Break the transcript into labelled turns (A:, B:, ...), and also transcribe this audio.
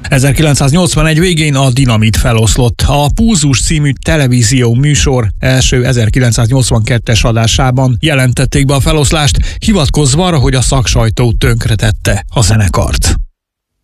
A: 1981 végén a Dinamit feloszlott. A Pulzus című televízió műsor első 1982-es adásában jelentették be a feloszlást, hivatkozva arra, hogy a szaksajtó tönkretette a zenekart.